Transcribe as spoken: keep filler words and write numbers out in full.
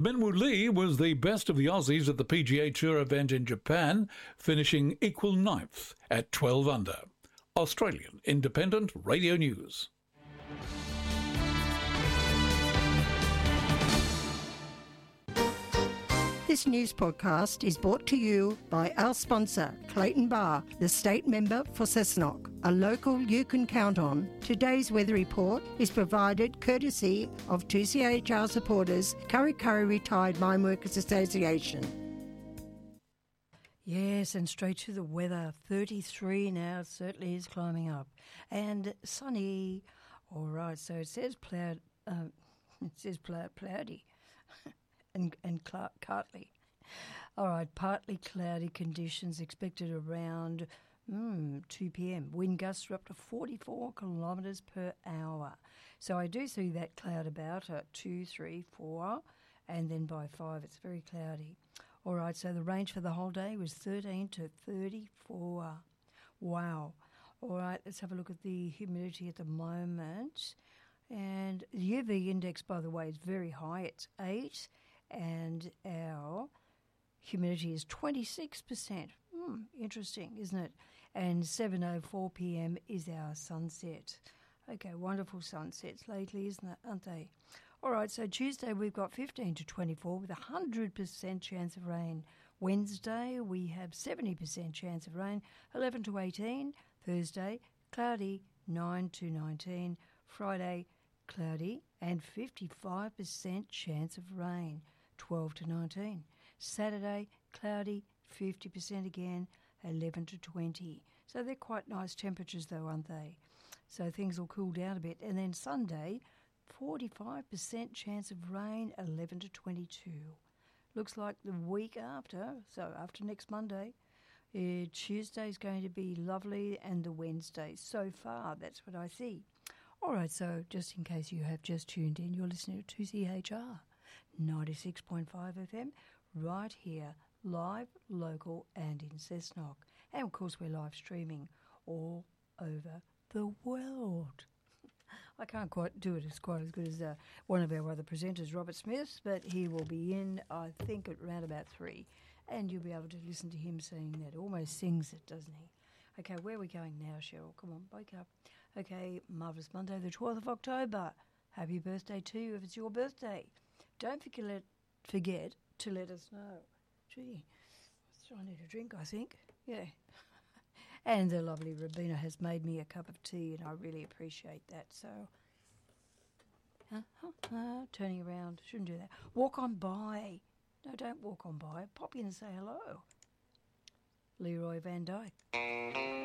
Minwoo Lee was the best of the Aussies at the P G A Tour event in Japan, finishing equal ninth at twelve under. Australian Independent Radio News. This news podcast is brought to you by our sponsor, Clayton Bar, the state member for Cessnock, a local you can count on. Today's weather report is provided courtesy of two C H R supporters, Kurri Kurri Retired Mine Workers Association. Yes, and straight to the weather. thirty-three now, it certainly is climbing up. And sunny. All right, so it says cloud, uh, it says cloud, cloudy. and and Clark Cartley. All right, partly cloudy conditions expected around mm, two p.m. Wind gusts are up to forty-four kilometres per hour. So I do see that cloud about at two, three, four, and then by five it's very cloudy. All right, so the range for the whole day was thirteen to thirty-four. Wow. All right, let's have a look at the humidity at the moment. And the U V index, by the way, is very high. It's eight. And our humidity is twenty-six percent. Hmm, interesting, isn't it? And seven oh four p.m. is our sunset. Okay, wonderful sunsets lately, isn't it? Aren't they? All right, so Tuesday we've got fifteen to twenty-four with a one hundred percent chance of rain. Wednesday we have seventy percent chance of rain, eleven to eighteen. Thursday, cloudy, nine to nineteen. Friday, cloudy and fifty-five percent chance of rain, twelve to nineteen. Saturday, cloudy, fifty percent again, eleven to twenty. So they're quite nice temperatures though, aren't they? So things will cool down a bit. And then Sunday, forty-five percent chance of rain, eleven to twenty-two. Looks like the week after, so after next Monday, uh, Tuesday's going to be lovely and the Wednesday. So far, that's what I see. All right, so just in case you have just tuned in, you're listening to two C H R, ninety-six point five F M, right here, live, local and in Cessnock. And of course we're live streaming all over the world. I can't quite do it as quite as good as uh, one of our other presenters, Robert Smith, but he will be in, I think, at around about three. And you'll be able to listen to him saying that. Almost sings it, doesn't he? Okay, where are we going now, Cheryl? Come on, wake up. Okay, Marvellous Monday, the twelfth of October. Happy birthday to you if it's your birthday. Don't forget, forget to let us know. Gee, I need a drink, I think. Yeah. And the lovely Rabina has made me a cup of tea, and I really appreciate that. So, uh, uh, uh, turning around, shouldn't do that. Walk on by. No, don't walk on by. Pop in and say hello. Leroy Van Dyke.